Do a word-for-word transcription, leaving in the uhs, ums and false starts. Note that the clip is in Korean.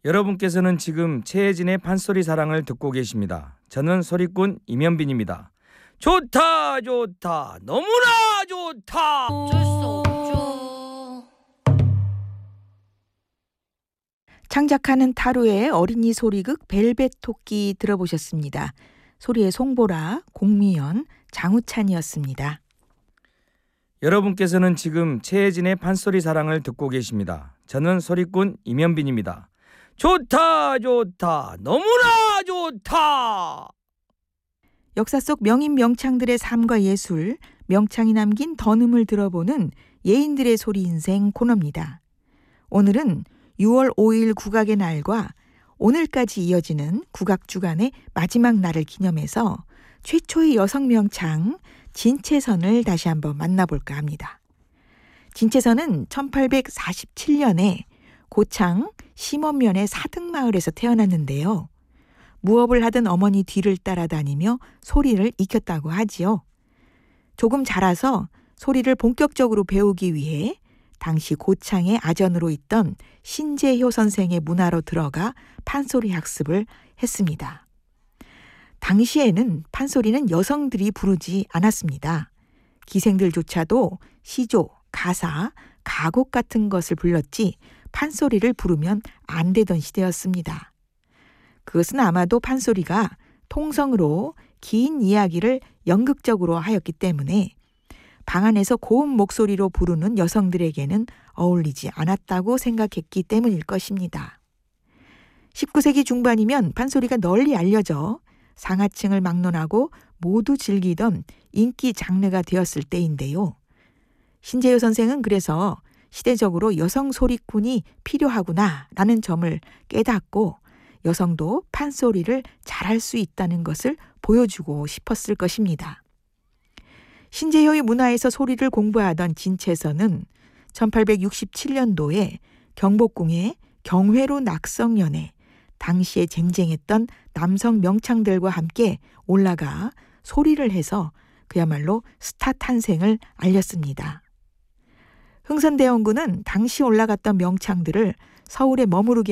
여러분께서는 지금 최혜진의 판소리 사랑을 듣고 계십니다. 저는 소리꾼 임현빈입니다. 좋다 좋다 너무나 좋다. 어쩔 수 없죠. 창작하는 타루의 어린이 소리극 벨벳 토끼 들어보셨습니다. 소리의 송보라, 공미연, 장우찬이었습니다. 여러분께서는 지금 최혜진의 판소리 사랑을 듣고 계십니다. 저는 소리꾼 임현빈입니다. 좋다 좋다 너무나 좋다. 역사 속 명인 명창들의 삶과 예술, 명창이 남긴 던음을 들어보는 예인들의 소리 인생 코너입니다. 오늘은 유월 오일 국악의 날과 오늘까지 이어지는 국악주간의 마지막 날을 기념해서 최초의 여성 명창 진채선을 다시 한번 만나볼까 합니다. 진채선은 천팔백사십칠년에 고창 심원면의 사등마을에서 태어났는데요. 무업을 하던 어머니 뒤를 따라다니며 소리를 익혔다고 하지요. 조금 자라서 소리를 본격적으로 배우기 위해 당시 고창의 아전으로 있던 신재효 선생의 문화로 들어가 판소리 학습을 했습니다. 당시에는 판소리는 여성들이 부르지 않았습니다. 기생들조차도 시조, 가사, 가곡 같은 것을 불렀지 판소리를 부르면 안 되던 시대였습니다. 그것은 아마도 판소리가 통성으로 긴 이야기를 연극적으로 하였기 때문에 방 안에서 고운 목소리로 부르는 여성들에게는 어울리지 않았다고 생각했기 때문일 것입니다. 십구세기 중반이면 판소리가 널리 알려져 상하층을 막론하고 모두 즐기던 인기 장르가 되었을 때인데요. 신재효 선생은 그래서 시대적으로 여성 소리꾼이 필요하구나 라는 점을 깨닫고 여성도 판소리를 잘할 수 있다는 것을 보여주고 싶었을 것입니다. 신재효의 문화에서 소리를 공부하던 진채선은 천팔백육십칠년도에 경복궁의 경회로 낙성연에 당시에 쟁쟁했던 남성 명창들과 함께 올라가 소리를 해서 그야말로 스타 탄생을 알렸습니다. 흥선대원군은 당시 올라갔던 명창들을 서울에 머무르게